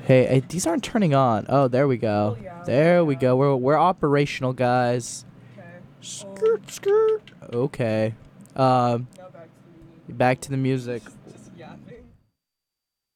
Hey, these aren't turning on. Oh, there we Oh go. yeah, There we yeah. go. We're operational, guys. Okay. Skirt, skirt. Okay. Um, Now back to the music. back to the music.